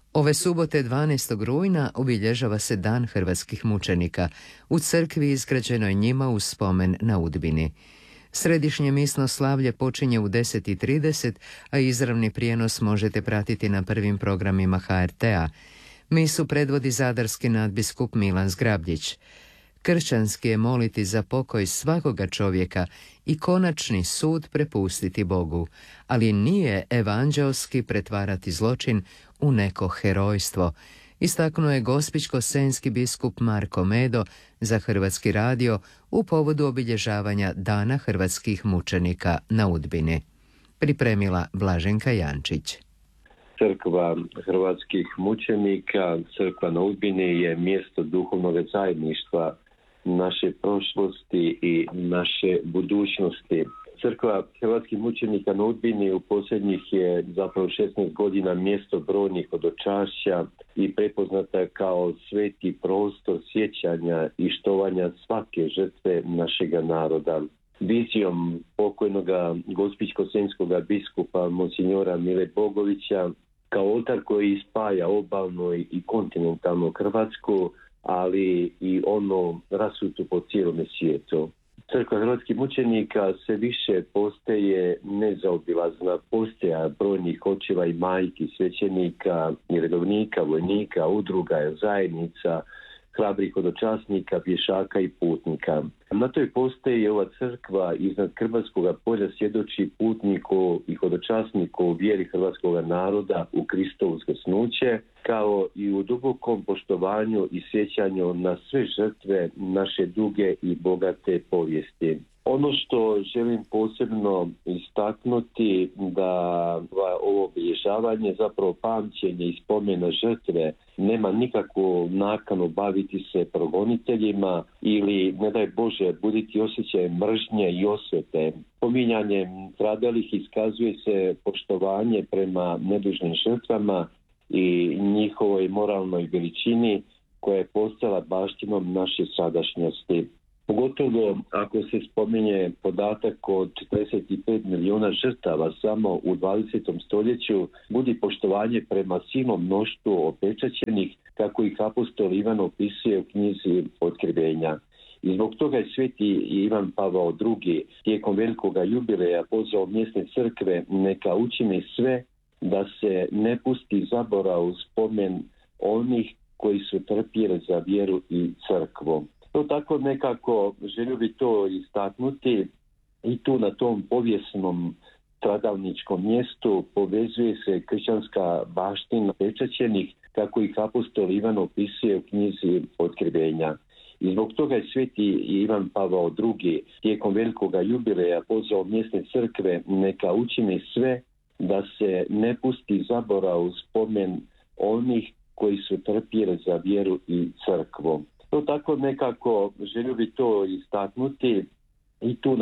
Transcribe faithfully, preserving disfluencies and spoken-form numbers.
Ove subote dvanaestog rujna obilježava se Dan hrvatskih mučenika u crkvi izgrađenoj njima u spomen na Udbini. Središnje misno slavlje počinje u deset i trideset, a izravni prijenos možete pratiti na prvim programima ha er te-a. Misu predvodi zadarski nadbiskup Milan Zgrabljić. Kršćanski je moliti za pokoj svakoga čovjeka i konačni sud prepustiti Bogu, ali nije evanđeoski pretvarati zločin u neko herojstvo, istaknuo je gospićko-senjski biskup Marko Medo za Hrvatski radio u povodu obilježavanja Dana hrvatskih mučenika na Udbini. Pripremila Blaženka Jančić. Crkva hrvatskih mučenika, crkva na Udbini, je mjesto duhovnog zajedništva naše prošlosti i naše budućnosti. Crkva hrvatskih mučenika na Udbini u posljednjih je zapravo šesnaest godina mjesto brojnih hodočašća i prepoznata kao sveti prostor sjećanja i štovanja svake žrtve našega naroda. Vizijom pokojnoga gospićko-senjskoga biskupa monsignora Mile Bogovića kao oltar koji spaja obalnu i kontinentalnu Hrvatsku, ali i ono rasutu po cijelome svijetu. Crkva hrvatskih mučenika sve više postaje nezaobilazna postaja brojnih očeva i majki, svećenika, redovnika, vojnika, udruga, zajednica, hrabrih hodočasnika, pješaka i putnika. Na toj postaji ova crkva iznad Krbarskoga polja svjedoči putniku i hodočasniku u vjeri hrvatskoga naroda u Kristovo uskrsnuće, kao i u dubokom poštovanju i sjećanju na sve žrtve naše duge i bogate povijesti. Ono što želim posebno istaknuti da ovo obilježavanje, zapravo pamćenje i spomena žrtve, nema nikakvu nakanu baviti se progoniteljima ili, ne daj Bože, buditi osjećaj mržnje i osvete. Pominjanjem stradalih iskazuje se poštovanje prema nedužnim žrtvama i njihovoj moralnoj veličini koja je postala baštinom naše sadašnjosti. Pogotovo ako se spominje podatak od četrdeset pet milijuna žrtava samo u dvadesetom stoljeću, budi poštovanje prema silnom mnoštvu opečaćenih, kako ih apostol Ivan opisuje u knjizi Otkrivenja. I zbog toga je sveti Ivan Pavao drugi tijekom velikoga jubileja pozvao mjesne crkve neka učine sve da se ne pusti zaborav u spomen onih koji su trpjeli za vjeru i crkvu. To tako nekako želio bi to istaknuti i tu na tom povijesnom stradalničkom mjestu povezuje se kršćanska baština pečaćenih, kako ih apostol Ivan opisuje u knjizi Otkrivenja. I zbog toga je sveti Ivan Pavao drugi tijekom velikoga jubileja pozvao mjesne crkve neka učine sve da se ne pusti zaborav u spomen onih koji su trpjeli za vjeru i crkvu. To tako nekako želio bi to istaknuti i tu